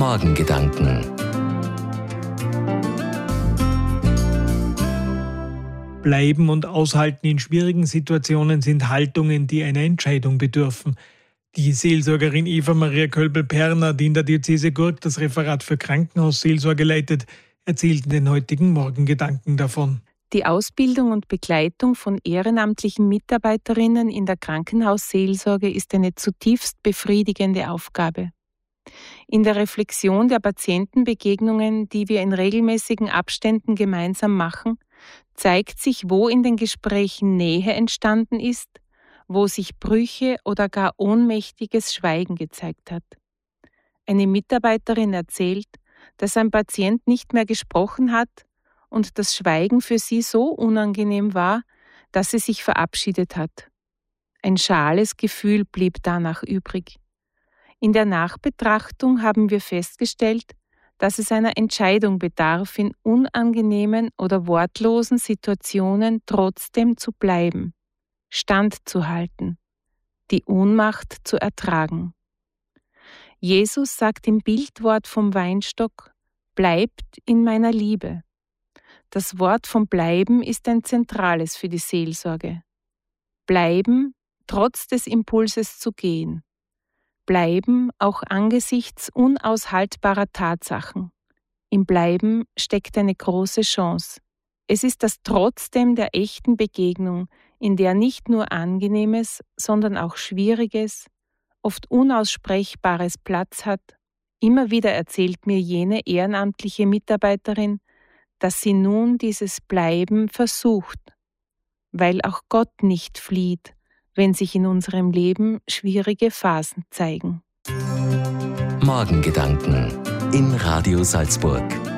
Morgengedanken. Bleiben und aushalten in schwierigen Situationen sind Haltungen, die einer Entscheidung bedürfen. Die Seelsorgerin Eva Maria Kölbel-Perner, die in der Diözese Gurk das Referat für Krankenhausseelsorge leitet, erzählt in den heutigen Morgengedanken davon. Die Ausbildung und Begleitung von ehrenamtlichen Mitarbeiterinnen in der Krankenhausseelsorge ist eine zutiefst befriedigende Aufgabe. In der Reflexion der Patientenbegegnungen, die wir in regelmäßigen Abständen gemeinsam machen, zeigt sich, wo in den Gesprächen Nähe entstanden ist, wo sich Brüche oder gar ohnmächtiges Schweigen gezeigt hat. Eine Mitarbeiterin erzählt, dass ein Patient nicht mehr gesprochen hat und das Schweigen für sie so unangenehm war, dass sie sich verabschiedet hat. Ein schales Gefühl blieb danach übrig. In der Nachbetrachtung haben wir festgestellt, dass es einer Entscheidung bedarf, in unangenehmen oder wortlosen Situationen trotzdem zu bleiben, standzuhalten, die Ohnmacht zu ertragen. Jesus sagt im Bildwort vom Weinstock: Bleibt in meiner Liebe. Das Wort vom Bleiben ist ein zentrales für die Seelsorge. Bleiben, trotz des Impulses zu gehen. Bleiben auch angesichts unaushaltbarer Tatsachen. Im Bleiben steckt eine große Chance. Es ist das Trotzdem der echten Begegnung, in der nicht nur Angenehmes, sondern auch Schwieriges, oft Unaussprechbares Platz hat. Immer wieder erzählt mir jene ehrenamtliche Mitarbeiterin, dass sie nun dieses Bleiben versucht, weil auch Gott nicht flieht, wenn sich in unserem Leben schwierige Phasen zeigen. Morgengedanken in Radio Salzburg.